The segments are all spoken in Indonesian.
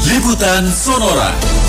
Liputan Sonora.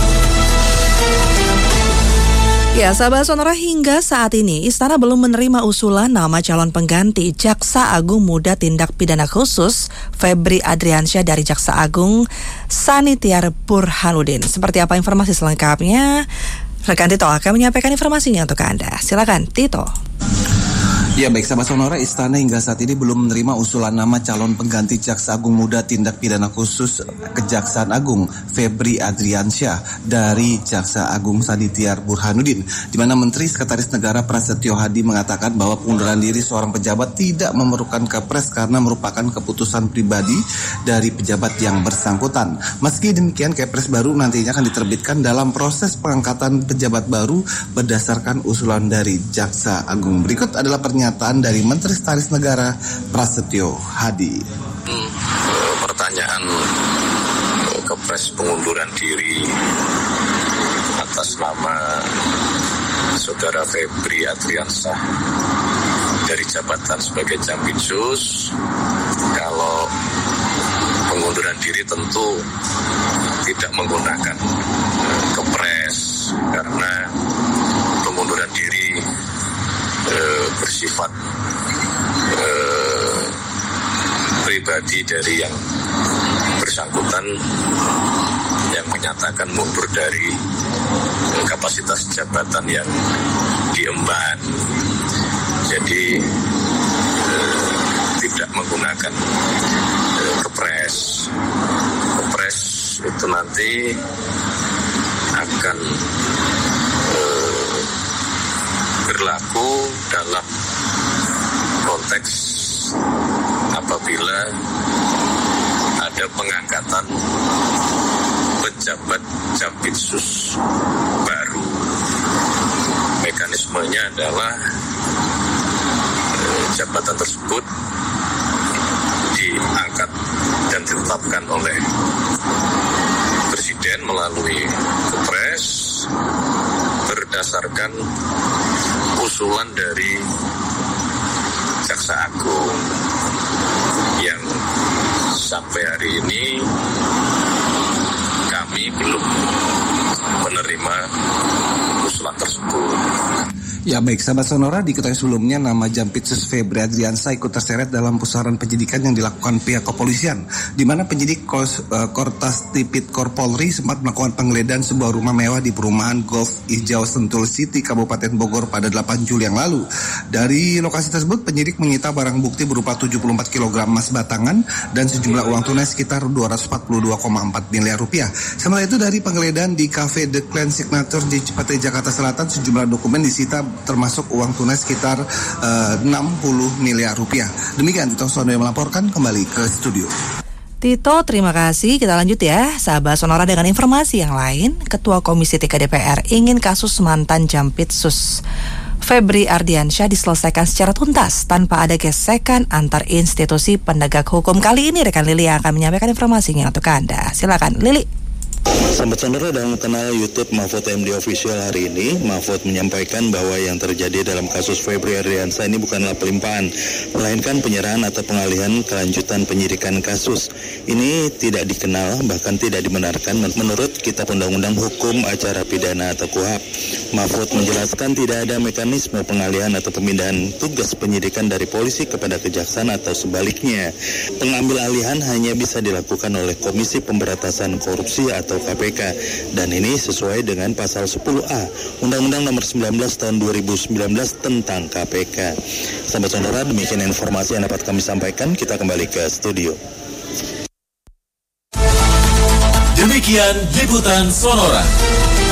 Ya, sahabat Sonora, hingga saat ini Istana belum menerima usulan nama calon pengganti Jaksa Agung Muda Tindak Pidana Khusus Febri Adriansyah dari Jaksa Agung Sanitiar Burhanuddin. Seperti apa informasi selengkapnya? Rekan Tito akan menyampaikan informasinya untuk Anda. Silakan, Tito. Ya baik, sahabat Sonora, Istana hingga saat ini belum menerima usulan nama calon pengganti Jaksa Agung Muda Tindak Pidana Khusus Kejaksaan Agung Febri Adriansyah dari Jaksa Agung Sanitiar Burhanuddin, di mana Menteri Sekretaris Negara Prasetyo Hadi mengatakan bahwa pengunduran diri seorang pejabat tidak memerlukan kepres karena merupakan keputusan pribadi dari pejabat yang bersangkutan. Meski demikian, kepres baru nantinya akan diterbitkan dalam proses pengangkatan pejabat baru berdasarkan usulan dari Jaksa Agung. Berikut adalah pernyataan dari Menteri Sekretaris Negara Prasetyo Hadi. Pertanyaan kepres pengunduran diri atas nama Saudara Febri Adriansyah dari jabatan sebagai Jampitsus. Kalau pengunduran diri tentu tidak menggunakan kepres karena pengunduran diri bersifat pribadi dari yang bersangkutan yang menyatakan mundur dari kapasitas jabatan yang diemban. Jadi tidak menggunakan kepres. Kepres itu nanti akan berlaku dalam konteks apabila ada pengangkatan pejabat Jampitsus baru. Mekanismenya adalah jabatan tersebut diangkat dan ditetapkan oleh Presiden melalui kepres berdasarkan usulan dari Jaksa Agung yang sampai hari ini kami belum menerima usulan tersebut. Ya baik, sahabat Sonora, diketahui sebelumnya nama Jampitsus Febri Adriansyah ikut terseret dalam pusaran penyidikan yang dilakukan pihak kepolisian, di mana penyidik Kortas Tipikor Polri sempat melakukan penggeledahan sebuah rumah mewah di perumahan Golf Hijau Sentul City, Kabupaten Bogor pada 8 Juli yang lalu. Dari lokasi tersebut, penyidik menyita barang bukti berupa 74 kg emas batangan dan sejumlah uang tunai sekitar 242,4 miliar rupiah. Sementara itu, dari penggeledahan di Cafe The Clan Signature di Cipete, Jakarta Selatan, sejumlah dokumen disita termasuk uang tunai sekitar 60 miliar rupiah. Demikian Tito Sono yang melaporkan, kembali ke studio. Tito, terima kasih. Kita lanjut ya, sahabat Sonora, dengan informasi yang lain. Ketua Komisi 3 DPR ingin kasus mantan Jampitsus Febri Adriansyah diselesaikan secara tuntas tanpa ada gesekan antar institusi penegak hukum. Kali ini rekan Lili yang akan menyampaikan informasinya untuk Anda. Silakan Lili. Sahabat Sonora, dalam kanal YouTube Mahfud MD Official hari ini, Mahfud menyampaikan bahwa yang terjadi dalam kasus Febri Adriansyah ini bukanlah pelimpahan, melainkan penyerahan atau pengalihan kelanjutan penyidikan kasus. Ini tidak dikenal, bahkan tidak dibenarkan menurut Kitab Undang-Undang Hukum Acara Pidana atau KUHP. Mahfud menjelaskan tidak ada mekanisme pengalihan atau pemindahan tugas penyidikan dari polisi kepada kejaksaan atau sebaliknya. Pengambil alihan hanya bisa dilakukan oleh Komisi Pemberantasan Korupsi atau KPK, dan ini sesuai dengan pasal 10A Undang-Undang Nomor 19 Tahun 2019 tentang KPK. Sahabat Sonora, demikian informasi yang dapat kami sampaikan. Kita kembali ke studio. Demikian Liputan Sonora.